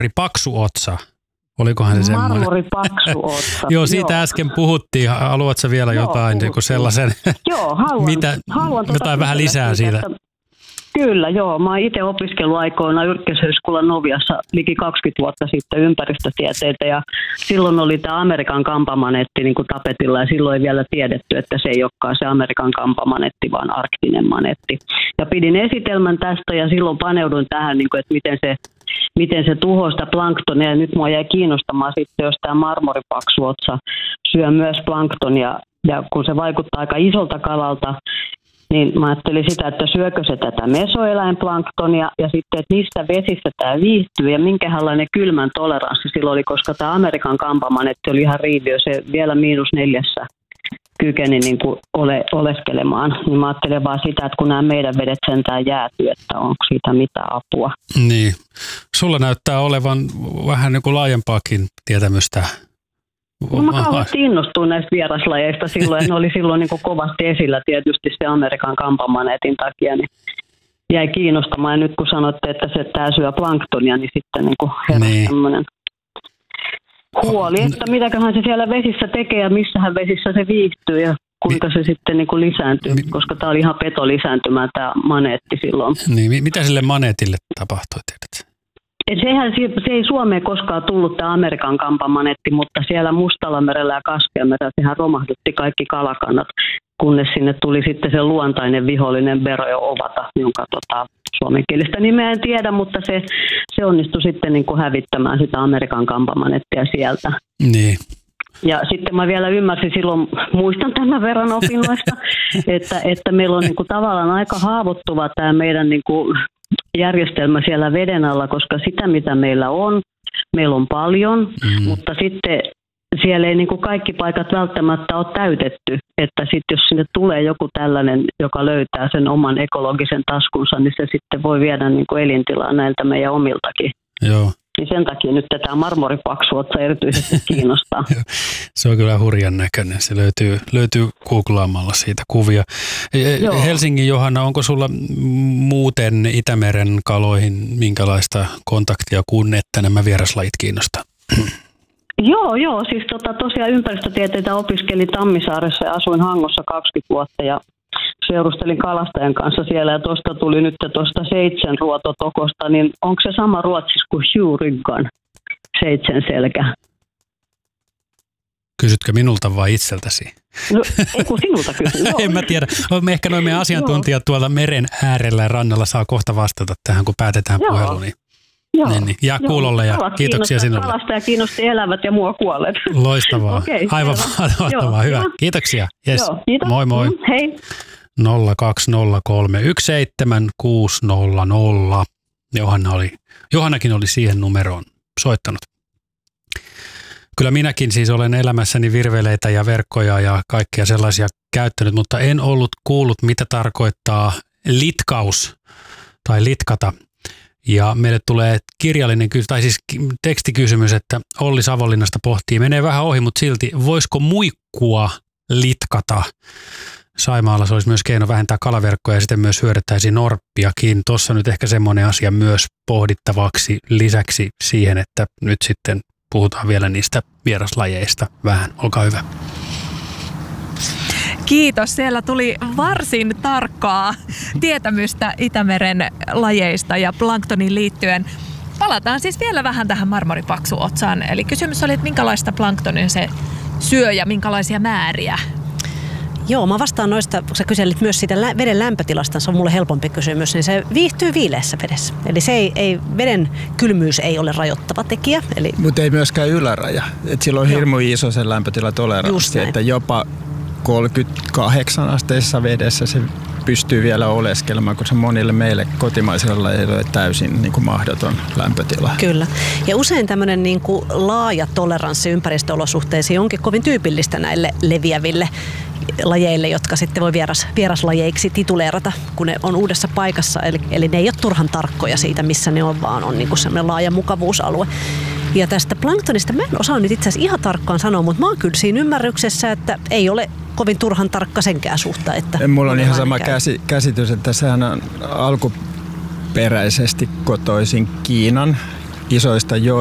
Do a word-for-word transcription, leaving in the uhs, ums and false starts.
paksu otsa. Olikohan se semmoinen? Marmoripaksu otsa. Joo, siitä Joo. äsken puhuttiin. Haluatko vielä Joo, jotain puhuttiin. sellaisen? Joo, haluan. Mitä, haluan tuota jotain vähän lisää siitä. Että, kyllä, joo. Mä oon itse opiskellut aikoina Yrjäläishyyskulan Noviassa liki kaksikymmentä vuotta sitten ympäristötieteitä ja silloin oli tämä Amerikan kampamanetti niin kuin tapetilla ja silloin ei vielä tiedetty, että se ei olekaan se Amerikan kampamanetti, vaan arktinen manetti. Ja pidin esitelmän tästä ja silloin paneuduin tähän, niin kuin, että miten se miten se tuhoaa sitä planktonia, ja nyt mua jäi kiinnostamaan sitten, jos tämä marmoripaksuotsa syö myös planktonia, ja kun se vaikuttaa aika isolta kalalta, niin mä ajattelin sitä, että syökö se tätä mesoeläinplanktonia, ja sitten, että mistä vesissä tämä viihtyy, ja minkälainen kylmän toleranssi silloin oli, koska tämä Amerikan kampamanetti oli ihan riiviö, se vielä miinus neljässä kykeni niin kuin ole, oleskelemaan. Niin mä ajattelen vaan sitä, että kun nämä meidän vedet sentään jäätyy, että onko siitä mitään apua. Niin. Sulla näyttää olevan vähän niin kuin laajempaakin tietämystä. No mä kauheasti innostuin näistä vieraslajeista silloin, ne oli silloin niin kuin kovasti esillä tietysti se Amerikan kampamaneetin takia, niin jäi kiinnostamaan. Ja nyt kun sanoitte, että se tää syö planktonia, niin sitten niin kuin heräsi niin. tämmöinen huoli, että mitäköhän se siellä vesissä tekee ja missähän vesissä se viihtyy ja kuinka se sitten niin kuin lisääntyy, koska tämä oli ihan peto lisääntymään tämä maneetti silloin. Niin, mitä sille maneetille tapahtui, tiedät? Sehän, se ei Suomeen koskaan tullut tämä Amerikan kampamanetti, mutta siellä Mustallamerellä ja Kaspianmerellä sehän romahdutti kaikki kalakannat, kunnes sinne tuli sitten se luontainen vihollinen Beroe ovata, jonka tota, suomenkielistä nimeä en tiedä, mutta se, se onnistui sitten niin kuin hävittämään sitä Amerikan kampamanettia sieltä. Niin. Ja sitten mä vielä ymmärsin silloin, muistan tämän verran opinnoista, että, että meillä on niin kuin tavallaan aika haavoittuva tämä meidän niin kuin järjestelmä siellä veden alla, koska sitä mitä meillä on, meillä on paljon, mm. mutta sitten siellä ei niin kuin kaikki paikat välttämättä ole täytetty, että sitten jos sinne tulee joku tällainen, joka löytää sen oman ekologisen taskunsa, niin se sitten voi viedä niin kuin elintilaa näiltä meidän omiltakin. Joo. Niin sen takia nyt tätä marmoripaksuotsa erityisesti kiinnostaa. Se on kyllä hurjan näköinen. Se löytyy, löytyy googlaamalla siitä kuvia. Joo. Helsingin Johanna, onko sulla muuten Itämeren kaloihin minkälaista kontaktia kuin että nämä vieraslajit kiinnostaa? Joo, joo. Siis tota, tosiaan ympäristötieteitä opiskelin Tammisaaressa ja asuin Hangossa kaksikymmentä vuotta ja seurustelin kalastajan kanssa siellä ja tuosta tuli nyt tuosta seitsemänruototokosta, niin onko se sama ruotsissa kuin huuryggan, seitsemänselkä? Kysytkö minulta vai itseltäsi? No, ei kun sinulta kysyn. En mä tiedä. Me ehkä noin meidän asiantuntijat tuolla meren äärellä ja rannalla saa kohta vastata tähän, kun päätetään Joo. puhelu. Niin. Joo. Niin, niin. Jää kuulolle ja Kalat kiitoksia sinulle. Kalastaja kiinnosti elävät ja mua kuolleet. Loistavaa. Okay, aivan mahtavaa. Hyvä. Kiitoksia. Yes. Joo, kiitos. Moi moi. Mm, hei. nolla kaksi nolla kolme yksi seitsemän kuusi nolla nolla. Johanna oli, Johannakin oli siihen numeroon soittanut. Kyllä minäkin siis olen elämässäni virveleitä ja verkkoja ja kaikkia sellaisia käyttänyt, mutta en ollut kuullut, mitä tarkoittaa litkaus tai litkata. Ja meille tulee kirjallinen, tai siis tekstikysymys, että Olli Savonlinnasta pohtii, menee vähän ohi, mutta silti, voisiko muikkua litkata? Saimaalla se olisi myös keino vähentää kalaverkkoja ja sitten myös hyödyttäisi norppiakin. Tuossa nyt ehkä semmoinen asia myös pohdittavaksi lisäksi siihen, että nyt sitten puhutaan vielä niistä vieraslajeista vähän. Olkaa hyvä. Kiitos. Siellä tuli varsin tarkkaa tietämystä Itämeren lajeista ja planktoniin liittyen. Palataan siis vielä vähän tähän marmoripaksuotsaan. Eli kysymys oli, että minkälaista planktonia se syö ja minkälaisia määriä? Joo, mä vastaan noista, kun sä kyselit myös siitä veden lämpötilasta, se on mulle helpompi kysymys, niin se viihtyy viileässä vedessä. Eli se ei, ei, veden kylmyys ei ole rajoittava tekijä. Eli... Mutta ei myöskään yläraja. Et sillä on hirmu iso se lämpötilatoleranssi, että jopa kolmekymmentäkahdeksan asteisessa vedessä se pystyy vielä oleskelemaan, kun se monille meille kotimaisilla ei ole täysin niin kuin mahdoton lämpötila. Kyllä. Ja usein tämmöinen niin kuin laaja toleranssi ympäristöolosuhteisiin onkin kovin tyypillistä näille leviäville lajeille, jotka sitten voi vieras, vieraslajeiksi tituleerata, kun ne on uudessa paikassa. Eli, eli ne ei ole turhan tarkkoja siitä, missä ne on, vaan on niin kuin semmoinen laaja mukavuusalue. Ja tästä planktonista mä en osaa nyt itse asiassa ihan tarkkaan sanoa, mutta mä oon kyllä siinä ymmärryksessä, että ei ole kovin turhan tarkka senkään suhta. Että mulla on ihan sama käsi, käsitys, että sehän on alkuperäisesti kotoisin Kiinan isoista